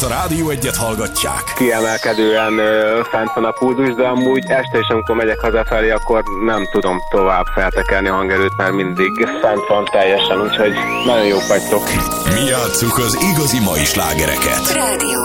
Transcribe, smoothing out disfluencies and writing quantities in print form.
mert a Rádió Egyet hallgatják. Kiemelkedően fent van a pulzus, de amúgy este is, amikor megyek hazafelé, akkor nem tudom tovább feltekerni a hangerőt, mert mindig fent van teljesen, úgyhogy nagyon jók vagytok. Mi játsszuk az igazi mai slágereket. Rádió